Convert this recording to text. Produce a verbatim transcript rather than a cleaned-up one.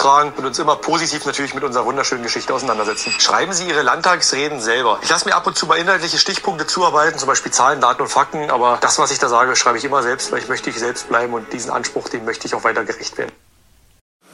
tragen und uns immer positiv natürlich mit unserer wunderschönen Geschichte auseinandersetzen. Schreiben Sie Ihre Landtagsreden selber. Ich lasse mir ab und zu mal inhaltliche Stichpunkte zuarbeiten, zum Beispiel Zahlen, Daten und Fakten, aber das, was ich da sage, schreibe ich immer selbst, weil ich möchte ich selbst bleiben und diesen Anspruch, dem möchte ich auch weiter gerecht werden.